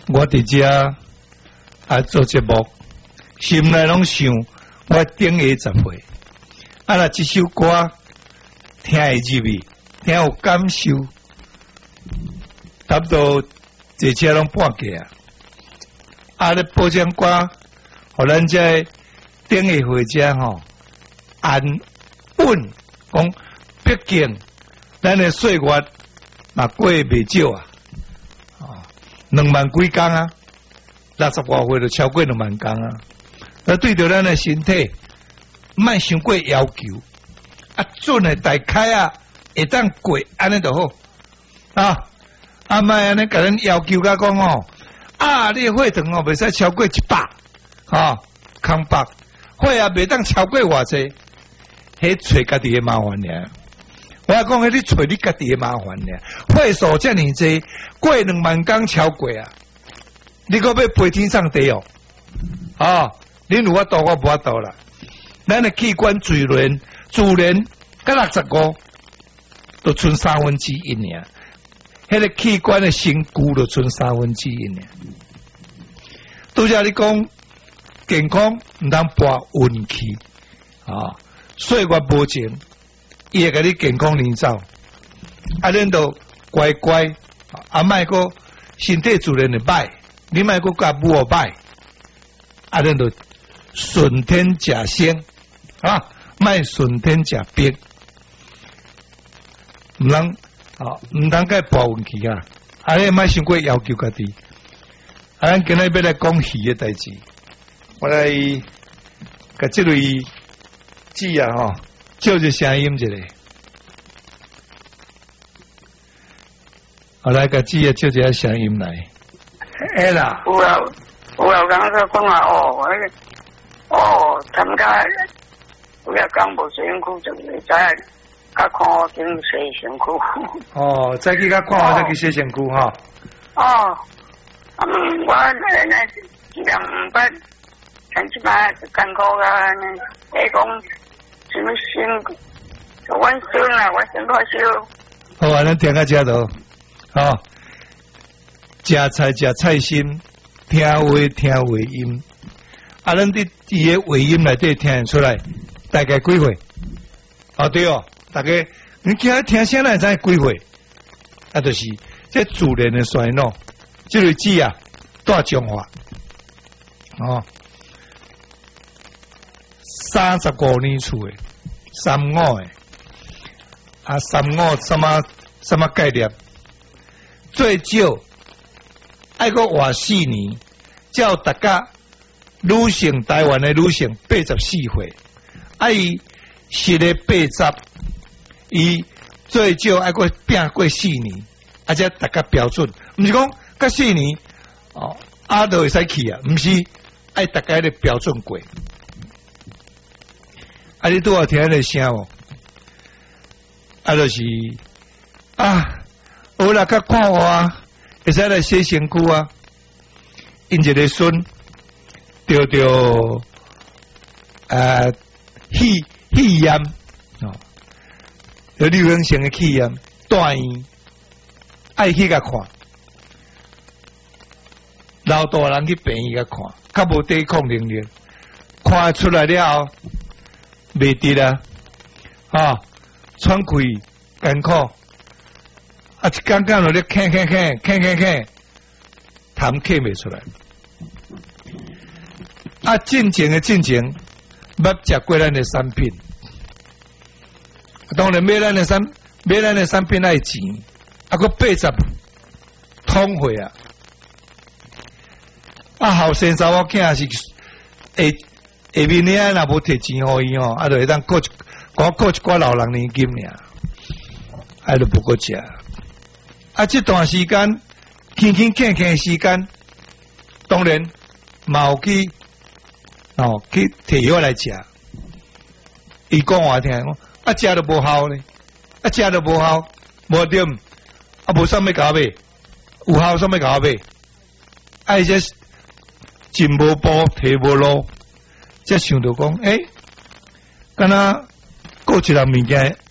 我伫遮做节目，心内拢想我顶下10岁，若这首歌听会入去，听有感受，差不多坐车拢半价咧保证歌，互咱这顶下回家安稳，讲毕竟咱的岁月嘛过袂少2万几工60多岁就超过2万工对着咱的身体，莫伤过要求准的大概会当过安尼就好莫安尼甲咱要求甲讲你的血糖袂使超过100空白血也袂当超过偌济，迄找家己的麻烦尔。我讲迄你找你家己的麻烦尔，血数遮尔济，过2万工超过你搁要飞天上地恁有法度，我无法度啦。咱的器官自然甲65都剩1/3尔，迄个器官的身躯就剩1/3尔。拄则你讲健康毋通博运气岁月无情，伊会甲你健康领走恁就乖乖莫个身体自然会歹，你莫个甲母歹恁就顺天食生莫顺天食兵，毋通甲博运气你莫伤过要求家己。咱今日要来讲鱼的代志，我来甲这位姊叫一声音一下，我来甲姊叫一下声音来。啦， 有人在讲参加有了讲无水身躯就会知甲看我经洗身躯。 再去甲看我再去洗身躯我2摆前一摆艰苦讲什么身，阮孙我先开烧。 好咱听到这度食菜食菜心，听话听话音咱伫伊的话音内底听出来大概几岁对大家你今听声来知几岁就是这自然的衰老。这位姊大中华35年厝的35的35什么概念？最少爱个活4年，叫大家女性台湾的女性84岁，伊实的80，伊最少爱个拼过4年，这大家标准，毋是讲甲4年就会使去毋是爱大家的标准过。你拄好听迄个声就是有啦，较看我会使来洗身躯因一个孙着肺炎流行性的气炎大院爱去甲看，老大人去病院甲看，较无抵抗能力，看出来了后袂得喘气艰苦一天天落咧咳，痰咳袂出来进前捌食过咱的产品，当然买咱的产品爱钱佫80通货后生查某囝是下面呢若无摕钱互伊就会当过一寡老人年金尔就不过食这段时间轻的时间当然嘛有去摕药来食，伊讲我听食都无效呢食都无效无对无啥物甲我买，有效啥物甲我买这进无步退无路，才想到讲敢若过一项物件